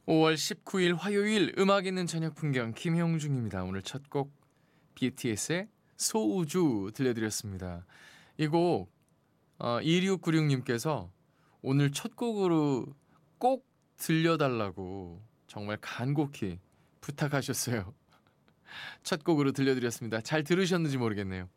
5월 19일 화요일 음악 있는 저녁 풍경 김형중입니다. 오늘 첫 곡 BTS의 소우주 들려드렸습니다. 이 곡 2696님께서 오늘 첫 곡으로 꼭 들려달라고 정말 간곡히 부탁하셨어요. 첫 곡으로 들려드렸습니다. 잘 들으셨는지 모르겠네요.